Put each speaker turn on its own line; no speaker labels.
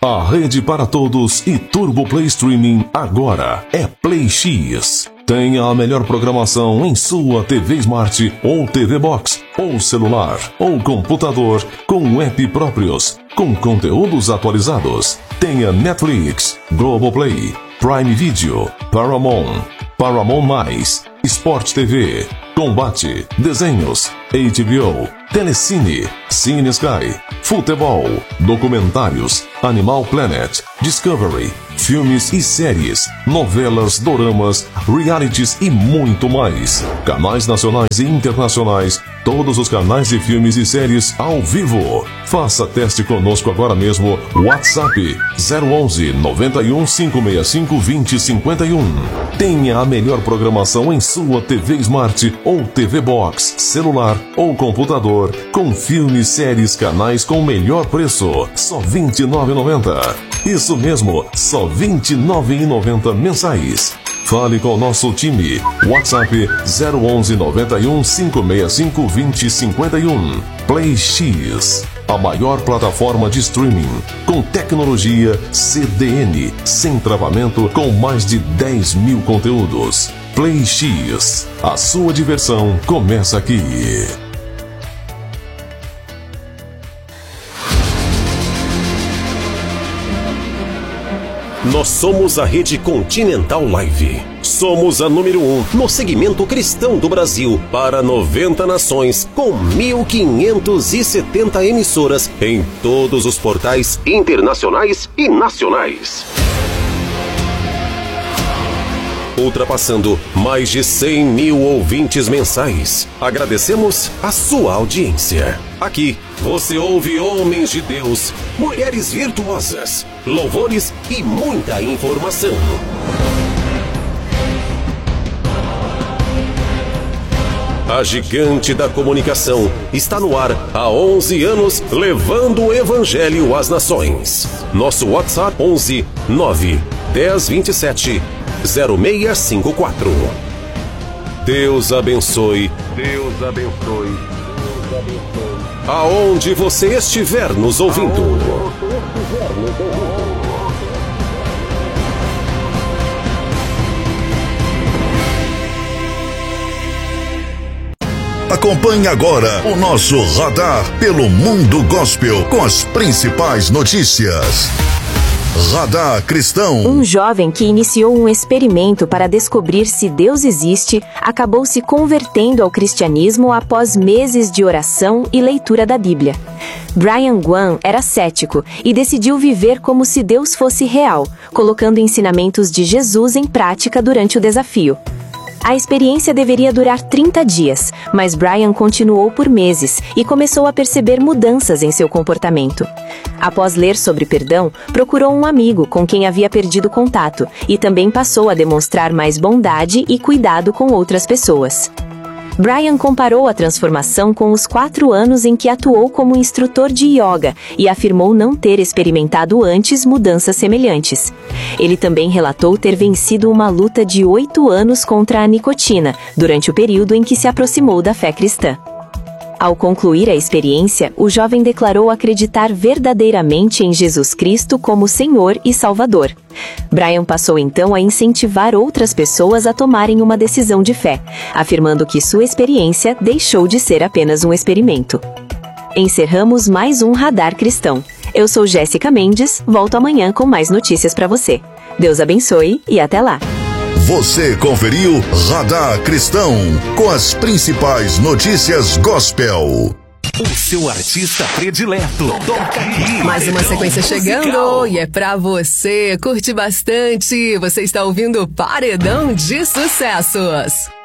A rede para todos e Turbo Play Streaming agora é Play X. Tenha a melhor programação em sua TV Smart ou TV Box, ou celular, ou computador, com app próprios, com conteúdos atualizados. Tenha Netflix, Globoplay, Prime Video, Paramount+, Sport TV, Combate, Desenhos, HBO, Telecine, Cine Sky, Futebol, Documentários, Animal Planet, Discovery, filmes e séries, novelas, doramas, realities e muito mais. Canais nacionais e internacionais, todos os canais de filmes e séries ao vivo. Faça teste conosco agora mesmo. WhatsApp 011 91 565 2051. Tenha a melhor programação em sua TV Smart ou TV Box, celular ou computador, com filmes, séries, canais com melhor preço. Só R$ 29,90. Isso mesmo, só R$ 29,90 mensais. Fale com o nosso time. WhatsApp 011 91 565 2051. Play X, a maior plataforma de streaming com tecnologia CDN, sem travamento, com mais de 10 mil conteúdos. Play X, a sua diversão começa aqui.
Nós somos a Rede Continental Live. Somos a número 1 no segmento cristão do Brasil para 90 nações, com 1.570 emissoras em todos os portais internacionais e nacionais. Ultrapassando mais de 100 mil ouvintes mensais. Agradecemos a sua audiência. Aqui você ouve homens de Deus, mulheres virtuosas, louvores e muita informação. A gigante da comunicação está no ar há 11 anos, levando o evangelho às nações. Nosso WhatsApp 11 9 10 27 0654. Deus abençoe. Deus abençoe. Deus abençoe. Aonde você estiver nos ouvindo.
Acompanhe agora o nosso radar pelo mundo gospel com as principais notícias. Radar Cristão.
Um jovem que iniciou um experimento para descobrir se Deus existe acabou se convertendo ao cristianismo após meses de oração e leitura da Bíblia. Brian Guan era cético e decidiu viver como se Deus fosse real, colocando ensinamentos de Jesus em prática durante o desafio. A experiência deveria durar 30 dias, mas Brian continuou por meses e começou a perceber mudanças em seu comportamento. Após ler sobre perdão, procurou um amigo com quem havia perdido contato e também passou a demonstrar mais bondade e cuidado com outras pessoas. Brian comparou a transformação com os 4 anos em que atuou como instrutor de yoga e afirmou não ter experimentado antes mudanças semelhantes. Ele também relatou ter vencido uma luta de 8 anos contra a nicotina, durante o período em que se aproximou da fé cristã. Ao concluir a experiência, o jovem declarou acreditar verdadeiramente em Jesus Cristo como Senhor e Salvador. Brian passou então a incentivar outras pessoas a tomarem uma decisão de fé, afirmando que sua experiência deixou de ser apenas um experimento. Encerramos mais um Radar Cristão. Eu sou Jéssica Mendes, volto amanhã com mais notícias para você. Deus abençoe e até lá!
Você conferiu Radar Cristão com as principais notícias gospel.
O seu artista predileto toca aqui.
Mais uma sequência chegando e é pra você. Curte bastante. Você está ouvindo Paredão de Sucessos.